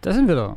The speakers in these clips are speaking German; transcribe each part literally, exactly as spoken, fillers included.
Da sind wir da.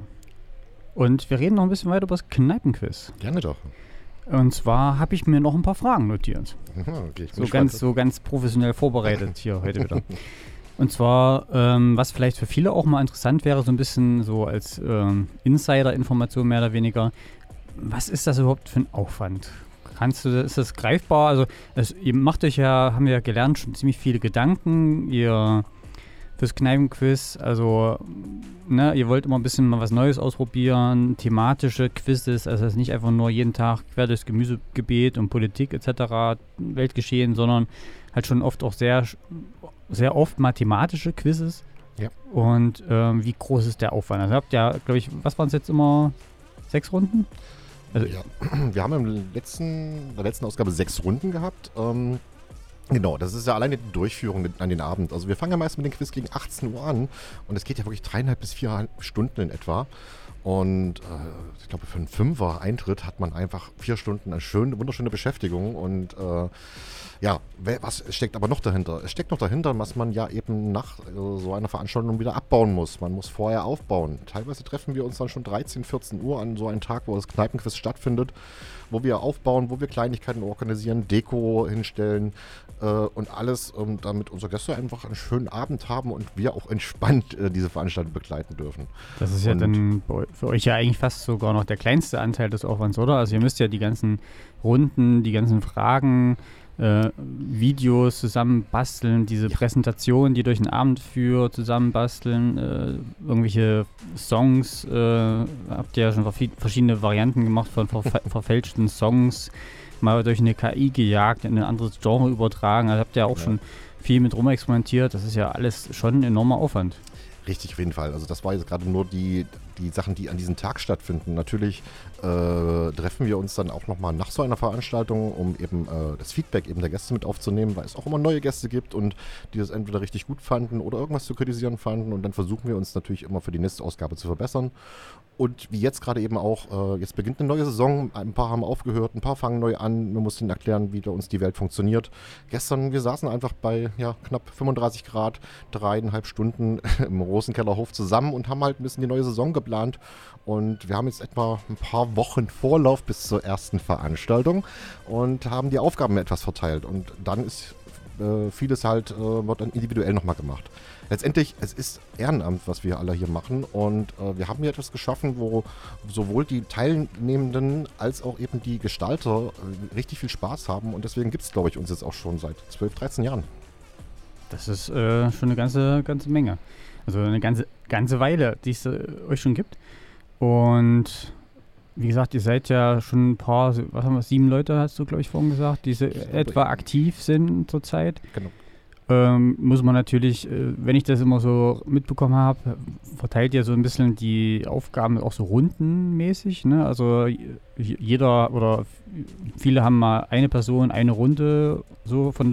Und wir reden noch ein bisschen weiter über das Kneipenquiz. Gerne doch. Und zwar habe ich mir noch ein paar Fragen notiert. Okay, ich bin so, gespannt. ganz, so ganz professionell vorbereitet hier heute wieder. Und zwar, ähm, was vielleicht für viele auch mal interessant wäre, so ein bisschen so als ähm, Insider-Information mehr oder weniger. Was ist das überhaupt für ein Aufwand? Kannst du, ist das greifbar? Also es, ihr macht euch ja, haben wir ja gelernt, schon ziemlich viele Gedanken. Ihr fürs Kneipenquiz, also ne, ihr wollt immer ein bisschen mal was Neues ausprobieren, thematische Quizzes, also es ist nicht einfach nur jeden Tag quer durchs Gemüsegebet und Politik et cetera, Weltgeschehen, sondern halt schon oft auch sehr, sehr oft mathematische Quizzes. Ja. Und ähm, wie groß ist der Aufwand? Also ihr habt ja, glaube ich, was waren es jetzt immer? Sechs Runden? Also Ja. Wir haben im letzten, in der letzten Ausgabe sechs Runden gehabt. Ähm, genau, das ist ja alleine die Durchführung an den Abend. Also wir fangen ja meist mit dem Quiz gegen achtzehn Uhr an und es geht ja wirklich dreieinhalb bis vier Stunden in etwa. Und äh, ich glaube, für einen Fünfer-Eintritt hat man einfach vier Stunden eine schöne, wunderschöne Beschäftigung. Und äh, ja, was steckt aber noch dahinter? Es steckt noch dahinter, was man ja eben nach äh, so einer Veranstaltung wieder abbauen muss. Man muss vorher aufbauen. Teilweise treffen wir uns dann schon dreizehn, vierzehn Uhr an so einen Tag, wo das Kneipenquiz stattfindet, wo wir aufbauen, wo wir Kleinigkeiten organisieren, Deko hinstellen äh, und alles, um, damit unsere Gäste einfach einen schönen Abend haben und wir auch entspannt äh, diese Veranstaltung begleiten dürfen. das ist ja Und- dann bei- für euch ja eigentlich fast sogar noch der kleinste Anteil des Aufwands, oder? Also ihr müsst ja die ganzen Runden, die ganzen Fragen, äh, Videos zusammenbasteln, diese Ja. Präsentation, die durch den Abend führt, zusammenbasteln, äh, irgendwelche Songs, äh, habt ihr ja schon verfi- verschiedene Varianten gemacht von verf- verfälschten Songs, mal durch eine K I gejagt, in ein anderes Genre übertragen, also habt ihr ja auch Ja. schon viel mit rumexperimentiert, das ist ja alles schon ein enormer Aufwand. Richtig, auf jeden Fall. Also das war jetzt gerade nur die, die Sachen, die an diesem Tag stattfinden. Natürlich äh, treffen wir uns dann auch nochmal nach so einer Veranstaltung, um eben äh, das Feedback eben der Gäste mit aufzunehmen, weil es auch immer neue Gäste gibt und die das entweder richtig gut fanden oder irgendwas zu kritisieren fanden. Und dann versuchen wir uns natürlich immer für die nächste Ausgabe zu verbessern. Und wie jetzt gerade eben auch, äh, jetzt beginnt eine neue Saison, ein paar haben aufgehört, ein paar fangen neu an, wir mussten ihnen erklären, wie bei uns die Welt funktioniert. Gestern, wir saßen einfach bei ja, knapp fünfunddreißig Grad, dreieinhalb Stunden im Rosenkellerhof zusammen und haben halt ein bisschen die neue Saison geplant. Und wir haben jetzt etwa ein paar Wochen Vorlauf bis zur ersten Veranstaltung und haben die Aufgaben etwas verteilt. Und dann ist äh, vieles halt, äh, wird dann individuell nochmal gemacht. Letztendlich, es ist Ehrenamt, was wir alle hier machen und äh, wir haben hier etwas geschaffen, wo sowohl die Teilnehmenden als auch eben die Gestalter äh, richtig viel Spaß haben und deswegen gibt es, glaube ich, uns jetzt auch schon seit zwölf, dreizehn Jahren. Das ist äh, schon eine ganze, ganze Menge. Also eine ganze, ganze Weile, die es äh, euch schon gibt. Und wie gesagt, ihr seid ja schon ein paar, was haben wir, sieben Leute, hast du, glaube ich, vorhin gesagt, die so glaube, etwa ja. aktiv sind zurzeit. Genau. Ähm, muss man natürlich, äh, wenn ich das immer so mitbekommen habe, verteilt ihr so ein bisschen die Aufgaben auch so rundenmäßig, ne? Also j- jeder oder f- viele haben mal eine Person, eine Runde so von